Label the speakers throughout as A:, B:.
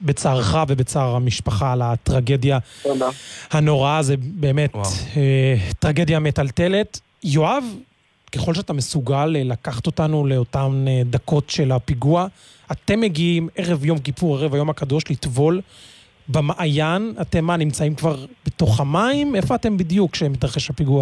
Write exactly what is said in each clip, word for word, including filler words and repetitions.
A: בצערך ובצער המשפחה על הטרגדיה הנוראה, זה באמת אה, טרגדיה מטלטלת. יואב, ככל שאתה מסוגל לקחת אותנו לאותן דקות של הפיגוע, אתם מגיעים ערב יום כיפור, ערב היום הקדוש, לטבול במעיין. אתם מה, נמצאים כבר בתוך המים? איפה אתם בדיוק כשמתרחש הפיגוע?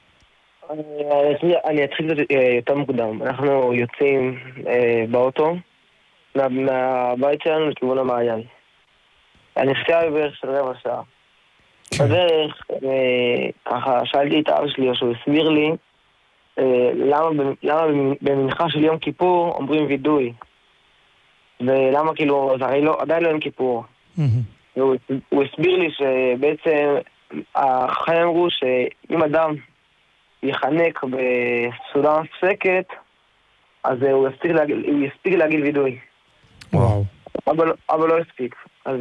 B: אני אתחיל יותר מוקדם. אנחנו יוצאים באוטו מהבית שלנו לכיוון המעיין. אני חושב בערך של רבע שעה. בדרך, ככה שאלתי את אבא שלי, שהוא הסביר לי למה במנחה של יום כיפור אומרים וידוי, ולמה כאילו זה הרי עדיין לא יום כיפור. הוא הסביר לי שבעצם החיים אמרו שאם אדם יחנק בסעודה מפסקת, אז הוא יספיק להגיד וידוי.
A: וואו.
B: אבל לא הספיק. אז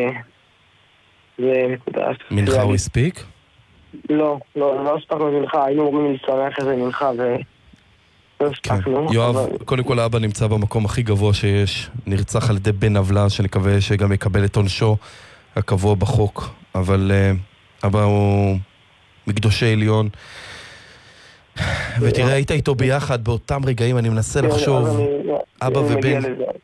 B: זה נקודה.
C: מנחה הוא הספיק?
B: לא, לא, לא הספקנו מנחה. היינו אומרים להצטרח איזה מנחה ולא הספקנו.
C: יואב, קודם כל האבא נמצא במקום הכי גבוה שיש. נרצח על ידי בן עוולה, שנקווה שגם יקבל את עונשו הקבוע בחוק. אבל אבא הוא מקדושי עליון. ותראה, היית איתו ביחד באותם רגעים, אני מנסה לחשוב, אבא ובן.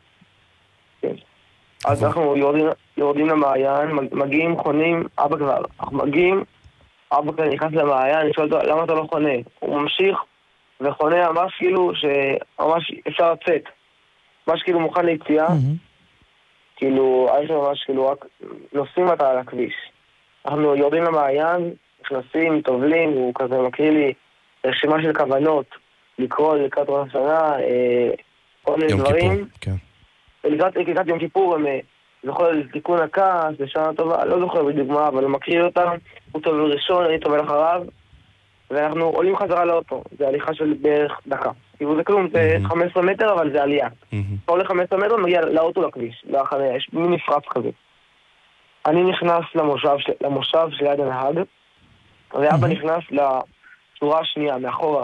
B: אז אנחנו יורדים למעיין, מגיעים, חונים, אבא כבר, אנחנו מגיעים, אבא כבר נכנס למעיין, אני שואל אותו, למה אתה לא חונה? הוא ממשיך וחונה ממש כאילו שממש אפשר לצאת, ממש כאילו מוכן ליציאה, כאילו, יש ממש כאילו רק נוסעים אותה על הכביש. אנחנו יורדים למעיין, נכנסים, טובלים, הוא כזה מקריא לי רשימה של כוונות, לקרוא לקראת ראש השנה, כל מיני דברים. לקראת יום כיפור הם זוכר לתיקון הכעס, לשנה טובה, לא זוכר בדיוק מה, אבל הוא מקריא אותם, הוא טובל ראשון, אני טובל אחריו, ואנחנו עולים חזרה לאוטו, זה הליכה של בערך דקה. כאילו זה כלום, זה חמש עשרה מטר, אבל זה עלייה. אתה הולך חמש עשרה מטר, מגיע לאוטו לכביש, לחניה, יש מין נפרץ כזה. אני נכנס למושב שליד הנהג, ואבא נכנס לשורה השנייה, מאחורה.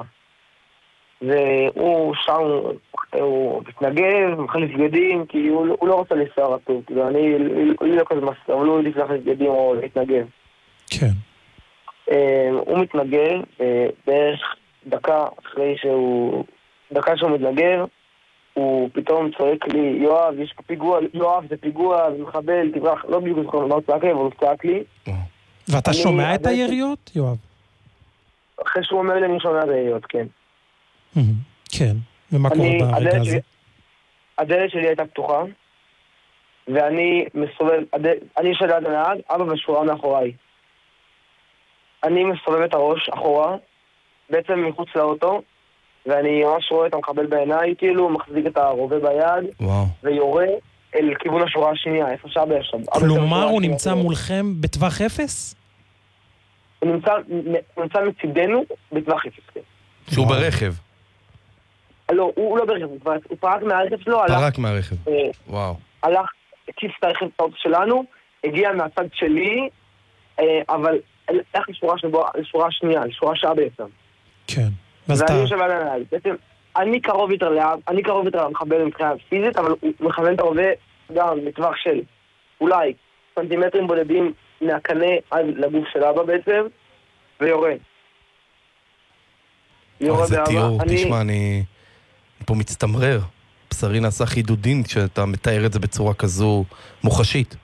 B: והוא שם, הוא מתנגב, מחליף בגדים, כי הוא לא רוצה לנסוע רטוב. אני לא כזה מסע, אבל הוא להחליף בגדים או להתנגב.
A: כן.
B: הוא מתנגב, בערך דקה אחרי שהוא, דקה שהוא מתנגב, הוא פתאום צועק לי, יואב, יש פה פיגוע, יואב, זה פיגוע, זה מחבל, תברח, לא בדיוק זוכר מה הוא צועק לי, אבל הוא צועק לי.
A: ואתה שומע את היריות, יואב?
B: אחרי שהוא אומר לי, אני שומע את היריות, כן.
A: כן, ומה קורה ברגע הזה?
B: הדלת שלי הייתה פתוחה, ואני מסובב, אני יושב ליד הנהג, אבא בשורה מאחוריי. אני מסובב את הראש אחורה, בעצם מחוץ לאוטו, ואני ממש רואה את המחבל בעיניי, כאילו, מחזיק את הרובה ביד, ויורה אל כיוון השורה השנייה, איפה שאבא ישב.
A: כלומר, הוא נמצא מולכם בטווח אפס?
B: הוא נמצא מצידנו בטווח אפס, כן.
C: שהוא ברכב?
B: לא, הוא לא ברכב, הוא פרק מהרכב שלו,
C: פרק מהרכב, וואו.
B: הלך, הקיף את הרכב שלנו, הגיע מהצד שלי, אבל הלך לשורה השנייה, לשורה שעה בעצם.
A: כן.
B: ואני יושב על הנהל. בעצם, אני קרוב יותר לאב, אני קרוב יותר למחבל מבחינה פיזית, אבל הוא מכוון את הרובה גם בטווח של אולי סנטימטרים בודדים מהקנה עד לגוף של אבא בעצם, ויורה.
C: זה תיאור, תשמע, אני פה מצטמרר. בשרי נעשה חידודין כשאתה מתאר את זה בצורה כזו מוחשית.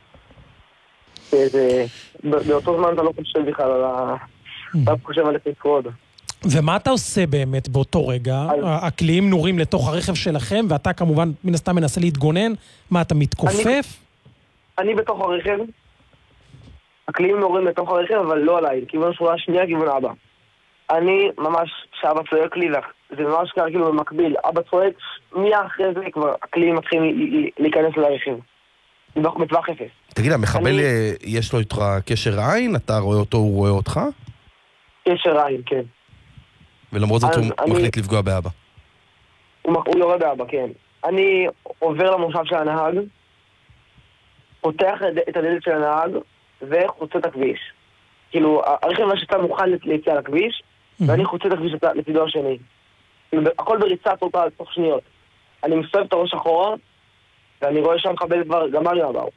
B: באותו זמן אתה לא חושב בכלל על ה... אתה חושב על הפיקוד.
A: ומה אתה עושה באמת באותו רגע? הקליעים נורים לתוך הרכב שלכם, ואתה כמובן מן הסתם מנסה להתגונן. מה, אתה מתכופף?
B: אני בתוך הרכב. הקליעים נורים לתוך הרכב, אבל לא עליי. כיוון שורה השנייה, כיוון אבא. אני ממש, כשאבא צועק לי, זה ממש קרה כאילו במקביל. אבא צועק, מי אחרי זה כבר הקליעים מתחילים להיכנס לרכב. בטווח אפס.
C: תגיד, המחבל יש לו איתך קשר עין? אתה רואה אותו, הוא רואה אותך?
B: קשר עין, כן.
C: ולמרות זאת הוא מחליט לפגוע באבא.
B: הוא יורה באבא, כן. אני עובר למושב של הנהג, פותח את הדלת של הנהג, וחוצה את הכביש. כאילו, הרכב השתה מוכן ליציאה לכביש, ואני חוצה את הכביש לצידו השני. הכל בריצה תוך שניות. אני מסובב את הראש אחורה, ואני רואה שם מחבל כבר גמר עם הבא.